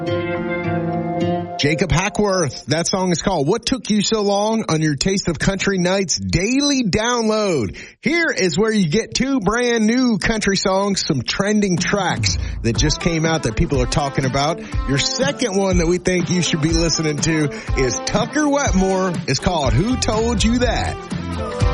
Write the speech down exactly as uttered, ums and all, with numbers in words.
Jacob Hackworth. That song is called What Took You So Long on your Taste of Country Nights daily download. Here is where you get two brand new country songs, some trending tracks that just came out that people are talking about. Your second one that we think you should be listening to is Tucker Wetmore. It's called Who Told You That?